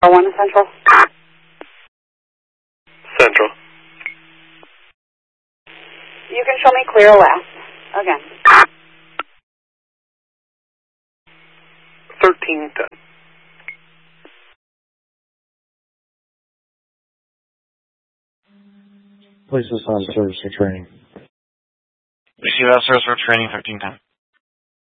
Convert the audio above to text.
1 Central. Central. You can show me clear left. Again. 1310. Place this on service for training. We see that service for training 1310.